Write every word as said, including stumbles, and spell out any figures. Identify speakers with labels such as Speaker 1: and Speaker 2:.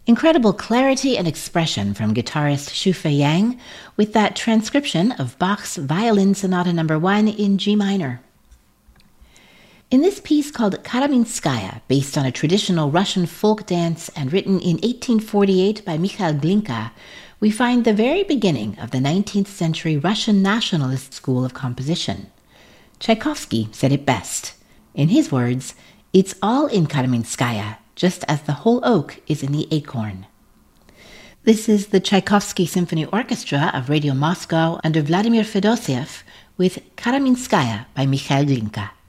Speaker 1: Incredible clarity and expression from guitarist Shufa Yang with that transcription of Bach's Violin Sonata number one in G minor. In this piece called Karaminskaya, based on a traditional Russian folk dance and written in eighteen forty-eight by Mikhail Glinka, we find the very beginning of the nineteenth century Russian nationalist school of composition. Tchaikovsky said it best. In his words, "It's all in Karaminskaya, just as the whole oak is in the acorn." This is the Tchaikovsky Symphony Orchestra of Radio Moscow under Vladimir Fedosiev with Karaminskaya by Mikhail Glinka.